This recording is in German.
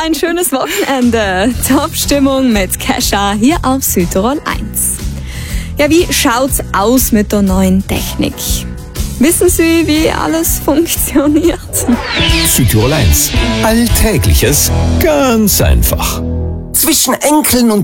ein schönes Wochenende. Top-Stimmung mit Kesha hier auf Südtirol 1. Ja, wie schaut's aus mit der neuen Technik? Wissen Sie, wie alles funktioniert? Südtirol 1. Alltägliches ganz einfach. Zwischen Enkeln und